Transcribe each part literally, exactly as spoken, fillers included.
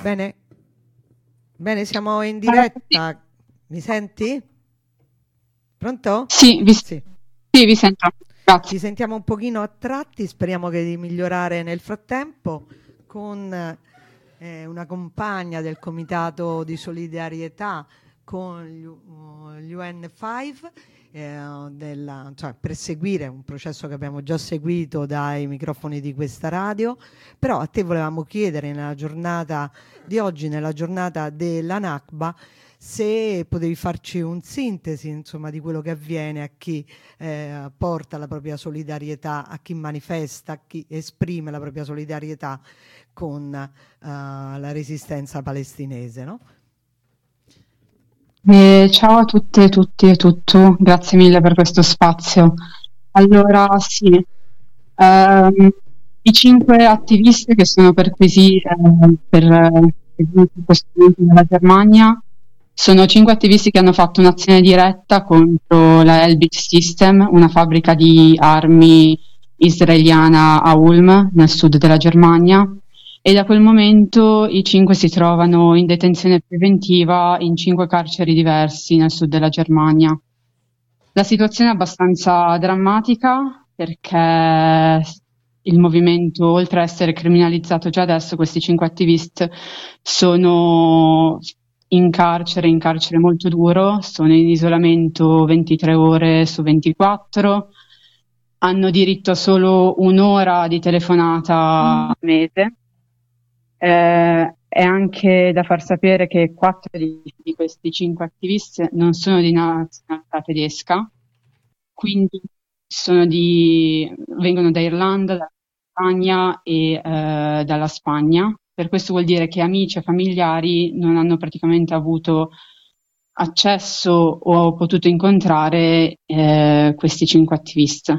Bene, bene, siamo in diretta. Mi senti? Pronto? Sì, vi, Sì. sì, vi sento. Grazie. Ci sentiamo un pochino a tratti, speriamo che di migliorare nel frattempo con eh, una compagna del Comitato di Solidarietà con gli, uh, gli U N cinque eh, della, cioè, per seguire un processo che abbiamo già seguito dai microfoni di questa radio. Però a te volevamo chiedere nella giornata di oggi, nella giornata della Nakba, se potevi farci un sintesi, insomma, di quello che avviene a chi eh, porta la propria solidarietà, a chi manifesta, a chi esprime la propria solidarietà con uh, la resistenza palestinese, no? Eh, ciao a tutte e tutti e tutto, grazie mille per questo spazio. Allora, sì, ehm, i cinque attivisti che sono perquisiti eh, per eh, questo momento nella Germania sono cinque attivisti che hanno fatto un'azione diretta contro la Elbit System, una fabbrica di armi israeliana a Ulm, nel sud della Germania, e da quel momento i cinque si trovano in detenzione preventiva in cinque carceri diversi nel sud della Germania. La situazione è abbastanza drammatica perché il movimento, oltre a essere criminalizzato già adesso, questi cinque attivisti sono in carcere, in carcere molto duro, sono in isolamento ventitré ore su ventiquattro, hanno diritto a solo un'ora di telefonata al mese. Eh, è anche da far sapere che quattro di, di questi cinque attivisti non sono di nazionalità tedesca, quindi sono di, vengono da Irlanda, dalla Spagna e eh, dalla Spagna. Per questo vuol dire che amici e familiari non hanno praticamente avuto accesso o potuto incontrare eh, questi cinque attivisti.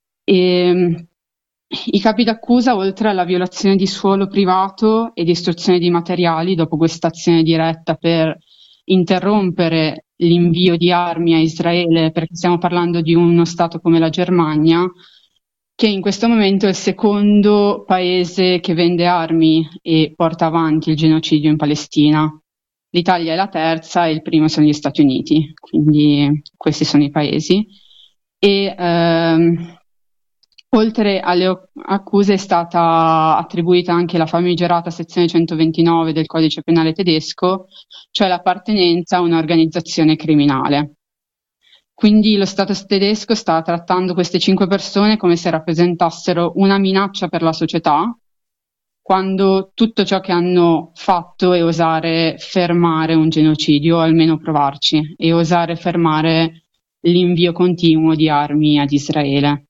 E, i capi d'accusa, oltre alla violazione di suolo privato e distruzione di materiali, dopo questa azione diretta per interrompere l'invio di armi a Israele, perché stiamo parlando di uno Stato come la Germania, che in questo momento è il secondo paese che vende armi e porta avanti il genocidio in Palestina. L'Italia è la terza e il primo sono gli Stati Uniti, quindi questi sono i paesi. E ehm, oltre alle accuse è stata attribuita anche la famigerata sezione centoventinove del codice penale tedesco, cioè l'appartenenza a un'organizzazione criminale. Quindi lo Stato tedesco sta trattando queste cinque persone come se rappresentassero una minaccia per la società, quando tutto ciò che hanno fatto è osare fermare un genocidio, o almeno provarci, e osare fermare l'invio continuo di armi ad Israele.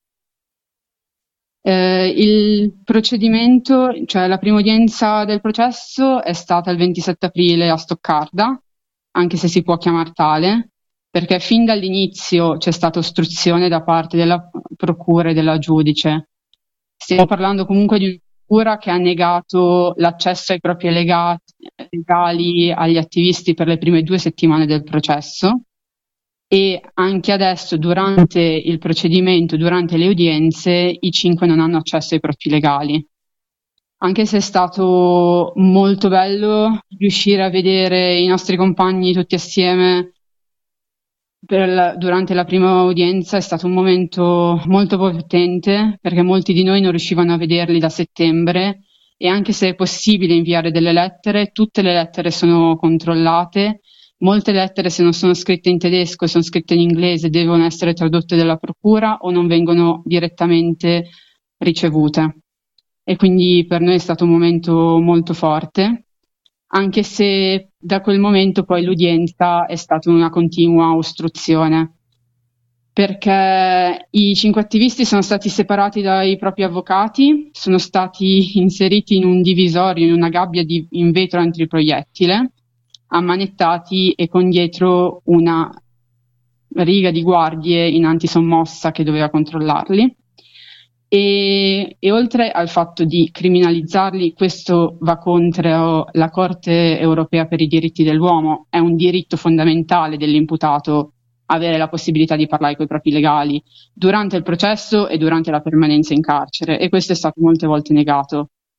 Eh, il procedimento, cioè la prima udienza del processo è stata il ventisette aprile a Stoccarda, anche se si può chiamare tale, perché fin dall'inizio c'è stata ostruzione da parte della procura e della giudice. Stiamo parlando comunque di una procura che ha negato l'accesso ai propri legati, legali agli attivisti per le prime due settimane del processo. E anche adesso, durante il procedimento, durante le udienze, i cinque non hanno accesso ai propri legali. Anche se è stato molto bello riuscire a vedere i nostri compagni tutti assieme per la, durante la prima udienza, è stato un momento molto potente, perché molti di noi non riuscivano a vederli da settembre, e anche se è possibile inviare delle lettere, tutte le lettere sono controllate. Molte lettere, se non sono scritte in tedesco e sono scritte in inglese, devono essere tradotte dalla procura o non vengono direttamente ricevute. E quindi per noi è stato un momento molto forte, anche se da quel momento poi l'udienza è stata una continua ostruzione, perché i cinque attivisti sono stati separati dai propri avvocati, sono stati inseriti in un divisorio, in una gabbia di, in vetro antiproiettile, ammanettati e con dietro una riga di guardie in antisommossa che doveva controllarli. E, e oltre al fatto di criminalizzarli, questo va contro la Corte europea per i diritti dell'uomo. È un diritto fondamentale dell'imputato avere la possibilità di parlare con i propri legali durante il processo e durante la permanenza in carcere, e questo è stato molte volte negato.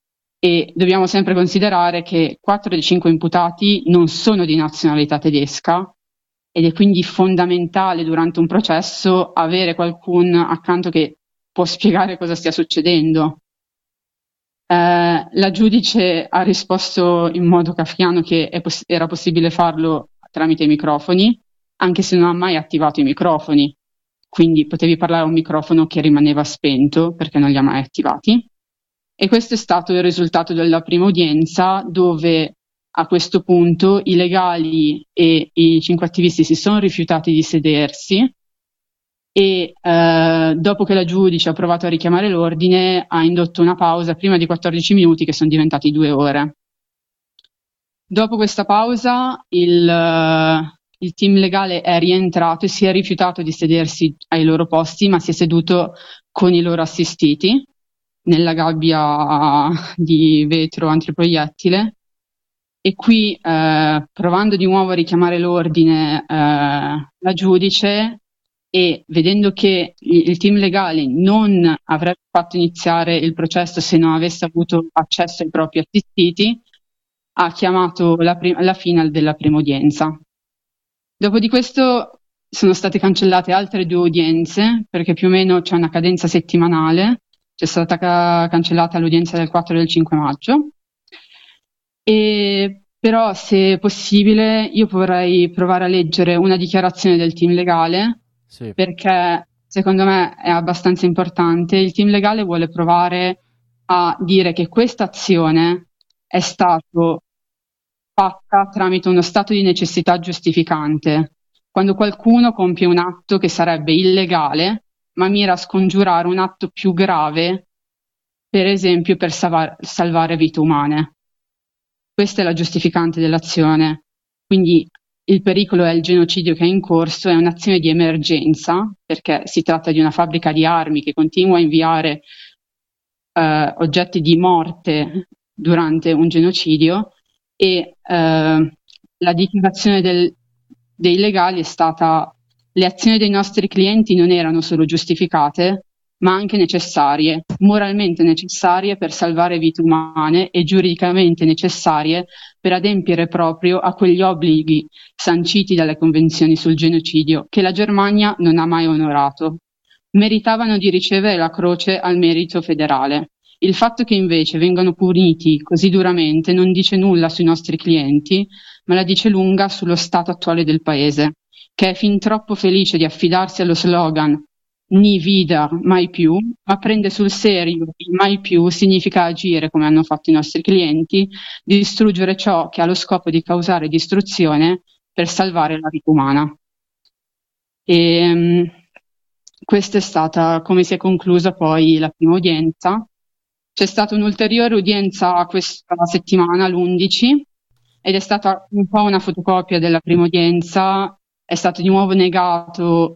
e dobbiamo sempre considerare che quattro dei cinque imputati non sono di nazionalità tedesca ed è quindi fondamentale durante un processo avere qualcuno accanto che può spiegare cosa stia succedendo. Eh, la giudice ha risposto in modo kafkiano che è poss- era possibile farlo tramite i microfoni, anche se non ha mai attivato i microfoni, quindi potevi parlare a un microfono che rimaneva spento perché non li ha mai attivati. E questo è stato il risultato della prima udienza, dove a questo punto i legali e i cinque attivisti si sono rifiutati di sedersi e eh, dopo che la giudice ha provato a richiamare l'ordine ha indotto una pausa prima di quattordici minuti che sono diventati due ore. Dopo questa pausa il, uh, il team legale è rientrato e si è rifiutato di sedersi ai loro posti, ma si è seduto con i loro assistiti nella gabbia di vetro antiproiettile e qui eh, provando di nuovo a richiamare l'ordine eh, la giudice e vedendo che il team legale non avrebbe fatto iniziare il processo se non avesse avuto accesso ai propri assistiti, ha chiamato la, prim- la fine della prima udienza. Dopo di questo sono state cancellate altre due udienze perché più o meno c'è una cadenza settimanale. C'è stata ca- cancellata l'udienza del quattro e del cinque maggio, e però se possibile io vorrei provare a leggere una dichiarazione del team legale, sì, perché secondo me è abbastanza importante. Il team legale vuole provare a dire che questa azione è stata fatta tramite uno stato di necessità giustificante, quando qualcuno compie un atto che sarebbe illegale ma mira a scongiurare un atto più grave, per esempio per salvar- salvare vite umane. Questa è la giustificante dell'azione. Quindi il pericolo è il genocidio che è in corso, è un'azione di emergenza, perché si tratta di una fabbrica di armi che continua a inviare eh, oggetti di morte durante un genocidio e eh, la dichiarazione del, dei legali è stata: le azioni dei nostri clienti non erano solo giustificate, ma anche necessarie, moralmente necessarie per salvare vite umane e giuridicamente necessarie per adempiere proprio a quegli obblighi sanciti dalle convenzioni sul genocidio che la Germania non ha mai onorato. Meritavano di ricevere la croce al merito federale. Il fatto che invece vengano puniti così duramente non dice nulla sui nostri clienti, ma la dice lunga sullo stato attuale del paese, che è fin troppo felice di affidarsi allo slogan "Ni wieder", mai più, ma prende sul serio il mai più significa agire come hanno fatto i nostri clienti, distruggere ciò che ha lo scopo di causare distruzione per salvare la vita umana. E um, questa è stata come si è conclusa poi la prima udienza. C'è stata un'ulteriore udienza questa settimana, l'undici, ed è stata un po' una fotocopia della prima udienza. È stato di nuovo negato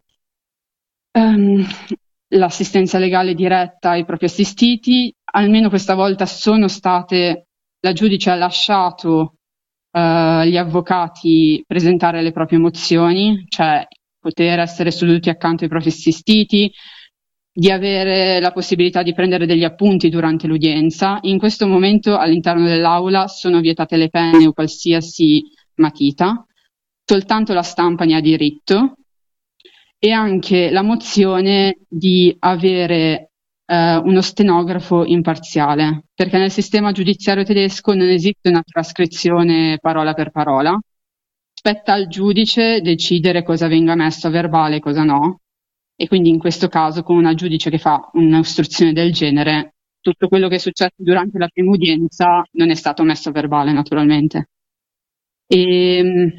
um, l'assistenza legale diretta ai propri assistiti. Almeno questa volta sono state, la giudice ha lasciato uh, gli avvocati presentare le proprie mozioni, cioè poter essere seduti accanto ai propri assistiti, di avere la possibilità di prendere degli appunti durante l'udienza. In questo momento all'interno dell'aula sono vietate le penne o qualsiasi matita, soltanto la stampa ne ha diritto, e anche la mozione di avere eh, uno stenografo imparziale, perché nel sistema giudiziario tedesco non esiste una trascrizione parola per parola. Spetta al giudice decidere cosa venga messo a verbale e cosa no. E quindi in questo caso con una giudice che fa un'istruzione del genere, tutto quello che è successo durante la prima udienza non è stato messo a verbale naturalmente. E,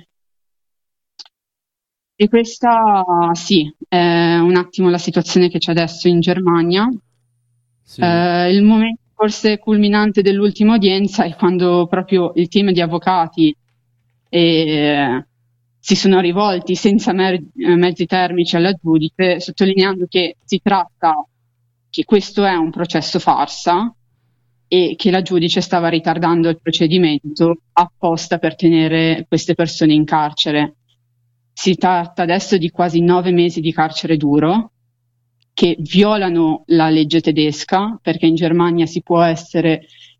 e questa sì, è un attimo la situazione che c'è adesso in Germania. Sì. Eh, il momento forse culminante dell'ultima udienza è quando proprio il team di avvocati e si sono rivolti senza mer- mezzi termici alla giudice, sottolineando che si tratta, che questo è un processo farsa e che la giudice stava ritardando il procedimento apposta per tenere queste persone in carcere. Si tratta adesso di quasi nove mesi di carcere duro che violano la legge tedesca, perché in Germania si può essere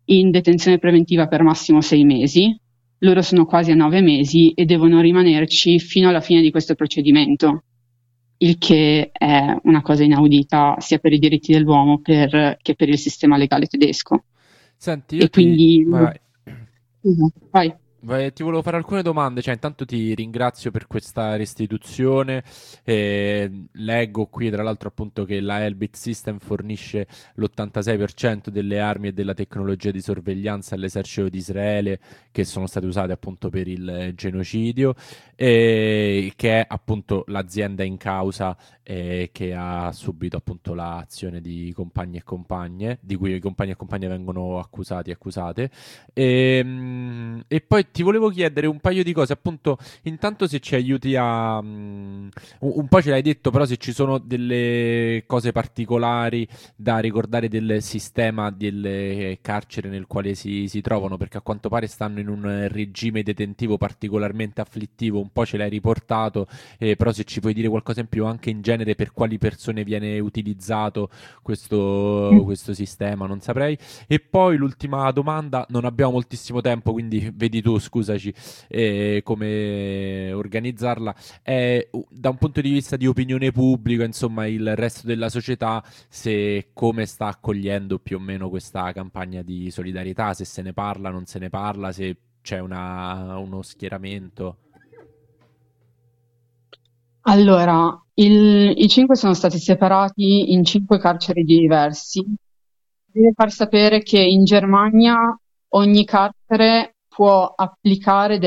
in detenzione preventiva per massimo sei mesi. Loro sono quasi a nove mesi e devono rimanerci fino alla fine di questo procedimento, il che è una cosa inaudita sia per i diritti dell'uomo per, che per il sistema legale tedesco. Senti, io E ti... quindi vai, vai. Scusa, vai. Vai, ti volevo fare alcune domande, cioè intanto ti ringrazio per questa restituzione, eh, leggo qui tra l'altro appunto che la Elbit System fornisce l'ottantasei per cento delle armi e della tecnologia di sorveglianza all'esercito di Israele che sono state usate appunto per il genocidio, eh, che è appunto l'azienda in causa eh, che ha subito appunto l'azione di compagni e compagne, di cui i compagni e compagne vengono accusati e accusate. E, e poi ti volevo chiedere un paio di cose, appunto, intanto se ci aiuti a... Um, un, un po' ce l'hai detto, però se ci sono delle cose particolari da ricordare del sistema delle carceri nel quale si, si trovano, perché a quanto pare stanno in un regime detentivo particolarmente afflittivo, un po' ce l'hai riportato, eh, però se ci puoi dire qualcosa in più anche in genere per quali persone viene utilizzato questo, questo sistema, non saprei. E poi l'ultima domanda, non abbiamo moltissimo tempo, quindi vedi tu, scusaci, eh, come organizzarla, è da un punto di vista di opinione pubblica, insomma, il resto della società, se come sta accogliendo più o meno questa campagna di solidarietà, se se ne parla, non se ne parla, se c'è una, uno schieramento. Allora, il- i cinque sono stati separati in cinque carceri diversi. Deve far sapere che in Germania ogni carcere può applicare